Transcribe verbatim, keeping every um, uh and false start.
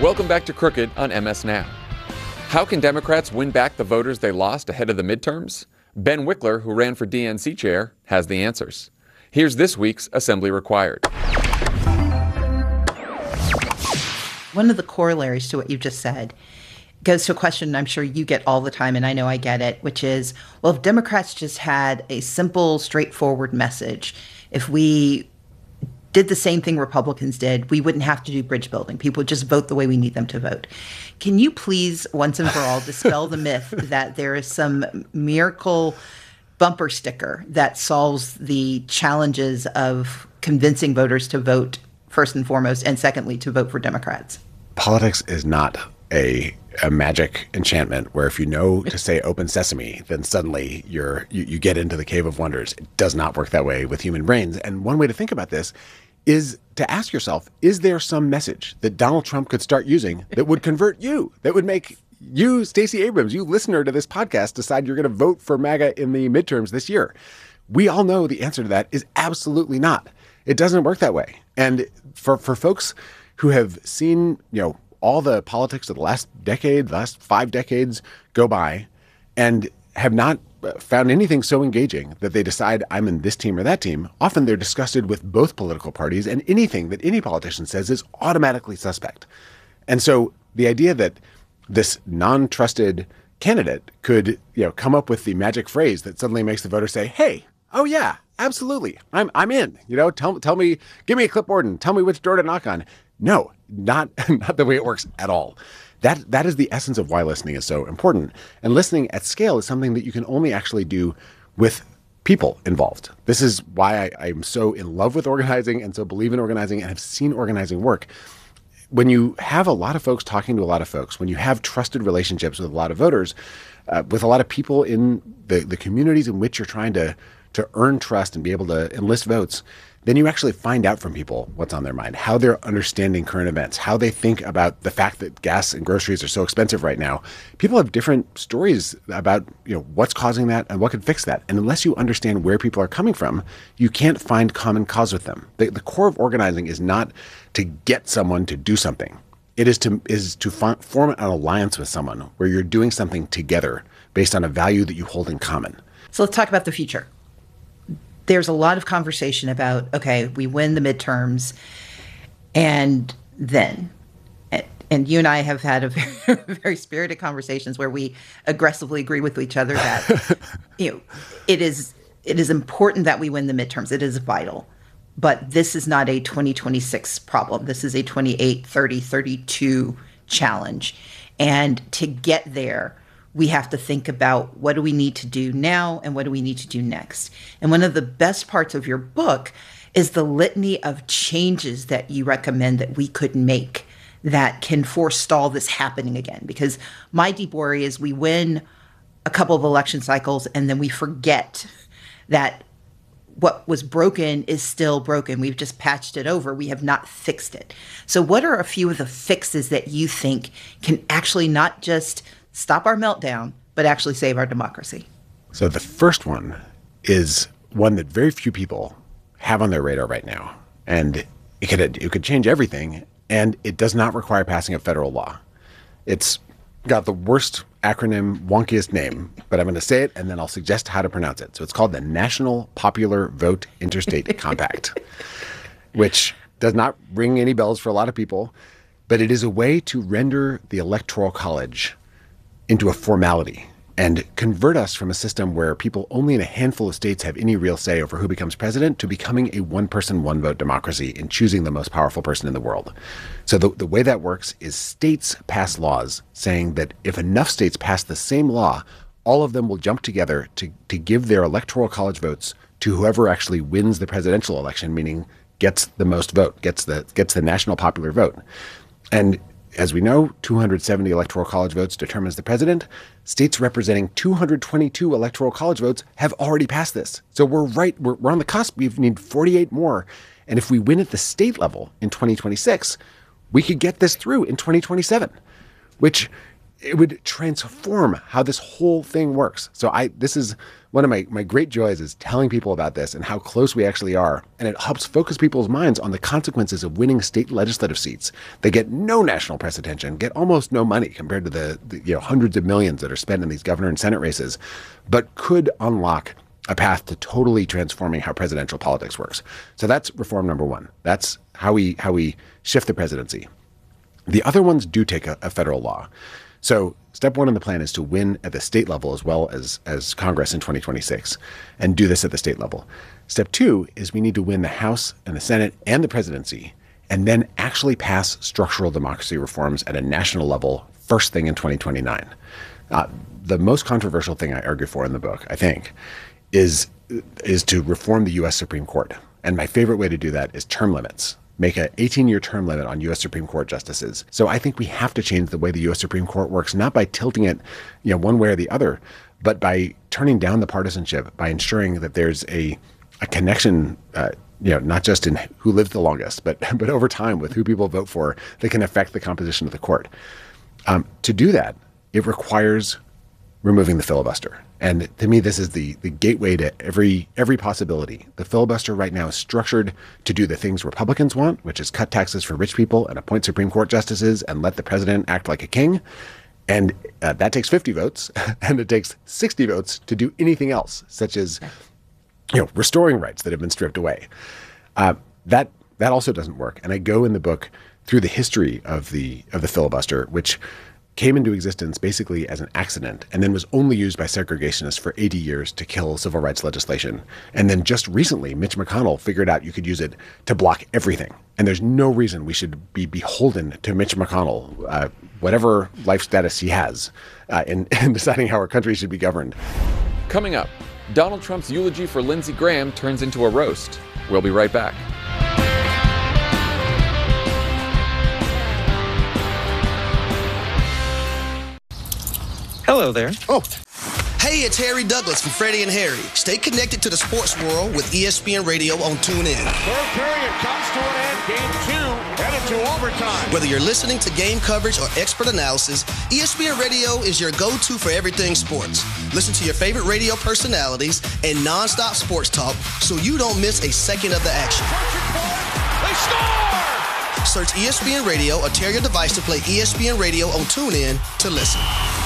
Welcome back to Crooked on M S Now. How can Democrats win back the voters they lost ahead of the midterms? Ben Wickler, who ran for D N C chair, has the answers. Here's this week's Assembly Required. One of the corollaries to what you just said goes to a question I'm sure you get all the time, and I know I get it, which is, well, if Democrats just had a simple, straightforward message, if we did the same thing Republicans did, we wouldn't have to do bridge building. People would just vote the way we need them to vote. Can you please, once and for all, dispel the myth that there is some miracle bumper sticker that solves the challenges of convincing voters to vote first and foremost, and secondly, to vote for Democrats? Politics is not a a magic enchantment where if you know to say open sesame, then suddenly you're you, you get into the cave of wonders. It does not work that way with human brains. And one way to think about this is to ask yourself, is there some message that Donald Trump could start using that would convert you, that would make you, Stacey Abrams, you listener to this podcast, decide you're going to vote for MAGA in the midterms this year? We all know the answer to that is absolutely not. It doesn't work that way. And for, for folks who have seen, you know, all the politics of the last decade, last five decades go by and have not found anything so engaging that they decide I'm in this team or that team, often they're disgusted with both political parties, and anything that any politician says is automatically suspect. And so the idea that this non-trusted candidate could, you know, come up with the magic phrase that suddenly makes the voter say, hey, oh yeah, absolutely, I'm I'm in. You know, tell tell me, give me a clipboard and tell me which door to knock on. No, not not the way it works at all. That that is the essence of why listening is so important. And listening at scale is something that you can only actually do with people involved. This is why I, I'm so in love with organizing and so believe in organizing and have seen organizing work. When you have a lot of folks talking to a lot of folks, when you have trusted relationships with a lot of voters, uh, with a lot of people in the, the communities in which you're trying to to earn trust and be able to enlist votes, then you actually find out from people what's on their mind, how they're understanding current events, how they think about the fact that gas and groceries are so expensive right now. People have different stories about, you know, what's causing that and what could fix that. And unless you understand where people are coming from, you can't find common cause with them. The, the core of organizing is not to get someone to do something. It is to is to form an alliance with someone where you're doing something together based on a value that you hold in common. So let's talk about the future. There's a lot of conversation about, okay, we win the midterms, and then, and you and I have had a very, very spirited conversations where we aggressively agree with each other that, you know, it is it is important that we win the midterms. It is vital. But this is not a twenty twenty-six problem. This is a twenty-eight, thirty, thirty-two challenge. And to get there, we have to think about what do we need to do now and what do we need to do next. And one of the best parts of your book is the litany of changes that you recommend that we could make that can forestall this happening again. Because my deep worry is we win a couple of election cycles and then we forget that what was broken is still broken. We've just patched it over. We have not fixed it. So what are a few of the fixes that you think can actually not just stop our meltdown, but actually save our democracy? So the first one is one that very few people have on their radar right now. And it could, it could change everything. And it does not require passing a federal law. It's got the worst acronym, wonkiest name, but I'm going to say it and then I'll suggest how to pronounce it. So it's called the National Popular Vote Interstate Compact, which does not ring any bells for a lot of people, but it is a way to render the Electoral College into a formality and convert us from a system where people only in a handful of states have any real say over who becomes president to becoming a one-person, one-vote democracy in choosing the most powerful person in the world. So the, the way that works is states pass laws saying that if enough states pass the same law, all of them will jump together to, to give their Electoral College votes to whoever actually wins the presidential election, meaning gets the most vote, gets the gets the national popular vote. And as we know, two hundred seventy Electoral College votes determines the president. States representing two hundred twenty-two Electoral College votes have already passed this. So we're right, we're, we're on the cusp. We need forty-eight more. And if we win at the state level in twenty twenty-six, we could get this through in twenty twenty-seven, which it would transform how this whole thing works. So I, this is one of my, my great joys is telling people about this and how close we actually are. And it helps focus people's minds on the consequences of winning state legislative seats. They get no national press attention, get almost no money compared to the, the you know hundreds of millions that are spent in these governor and Senate races, but could unlock a path to totally transforming how presidential politics works. So that's reform number one. That's how we how we shift the presidency. The other ones do take a, a federal law. So step one in the plan is to win at the state level as well as, as Congress in twenty twenty-six and do this at the state level. Step two is we need to win the House and the Senate and the presidency and then actually pass structural democracy reforms at a national level first thing in twenty twenty-nine. Uh, the most controversial thing I argue for in the book, I think, is, is to reform the U S Supreme Court. And my favorite way to do that is term limits. Make an eighteen-year term limit on U S Supreme Court justices. So I think we have to change the way the U S Supreme Court works, not by tilting it, you know, one way or the other, but by turning down the partisanship, by ensuring that there's a a connection, uh, you know, not just in who lives the longest, but but over time with who people vote for that can affect the composition of the court. Um, to do that, it requires removing the filibuster. And to me, this is the the gateway to every every possibility. The filibuster right now is structured to do the things Republicans want, which is cut taxes for rich people and appoint Supreme Court justices and let the president act like a king. And uh, that takes fifty votes, and it takes sixty votes to do anything else, such as, you know, restoring rights that have been stripped away. Uh, that that also doesn't work. And I go in the book through the history of the of the filibuster, which came into existence basically as an accident and then was only used by segregationists for eighty years to kill civil rights legislation. And then just recently, Mitch McConnell figured out you could use it to block everything. And there's no reason we should be beholden to Mitch McConnell, uh, whatever life status he has, uh, in, in deciding how our country should be governed. Coming up, Donald Trump's eulogy for Lindsey Graham turns into a roast. We'll be right back. Hello there. Oh, Hey, it's Harry Douglas from Freddie and Harry. Stay connected to the sports world with E S P N Radio on TuneIn. Third period comes to an end. Game two headed to overtime. Whether you're listening to game coverage or expert analysis, E S P N Radio is your go-to for everything sports. Listen to your favorite radio personalities and nonstop sports talk so you don't miss a second of the action. They score! Search E S P N Radio or tear your device to play E S P N Radio on TuneIn to listen.